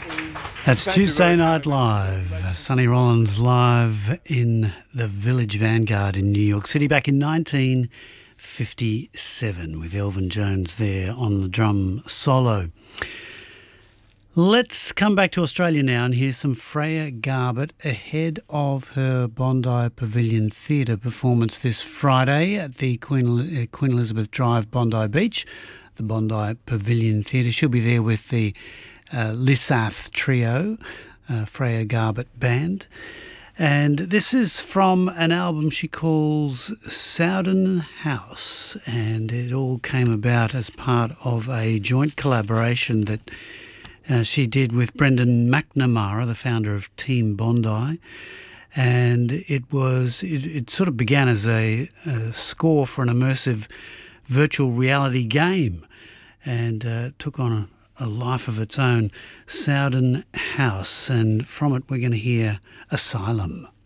That's Tuesday Night Live. Sonny Rollins live in the Village Vanguard in New York City back in 1957 with Elvin Jones there on the drum solo. Let's come back to Australia now and hear some Freya Garbutt ahead of her Bondi Pavilion Theatre performance this Friday at the Queen Elizabeth Drive, Bondi Beach, the Bondi Pavilion Theatre. She'll be there with the Lissaf Trio, Freya Garbutt Band. And this is from an album she calls Sowden House, and it all came about as part of a joint collaboration that she did with Brendan McNamara, the founder of Team Bondi. And it sort of began as a score for an immersive virtual reality game, and took on a life of its own, Sowden House, and from it we're going to hear Asylum.